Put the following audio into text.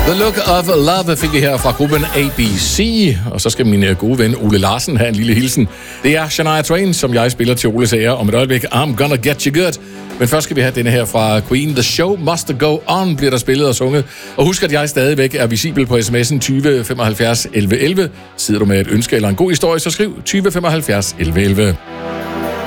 The Look of Love fik vi her fra gruppen ABC, og så skal min gode ven Ole Larsen have en lille hilsen. Det er Shania Twain, som jeg spiller til Oles ære om et øjeblik. I'm gonna get you good. Men først skal vi have denne her fra Queen. The show must go on, bliver der spillet og sunget. Og husk, at jeg stadigvæk er visibel på sms'en 20 75 11 11. Sidder du med et ønske eller en god historie, så skriv 20 75 11 11.